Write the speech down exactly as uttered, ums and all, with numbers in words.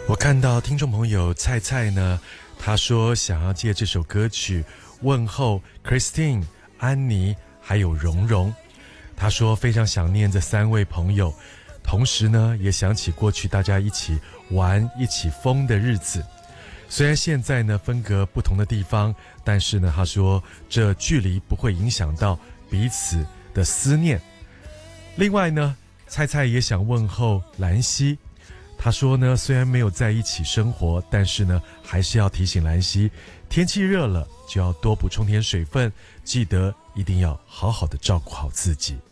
我看到听众朋友菜菜呢，他说想要借这首歌曲问候 Christine、 安妮还有蓉蓉。他说非常想念这三位朋友，同时呢也想起过去大家一起玩一起疯的日子。虽然现在呢分隔不同的地方，但是呢他说这距离不会影响到彼此的思念。另外呢菜菜也想问候兰溪，他说呢虽然没有在一起生活，但是呢还是要提醒兰溪，天气热了就要多补充点水分，记得一定要好好的照顾好自己。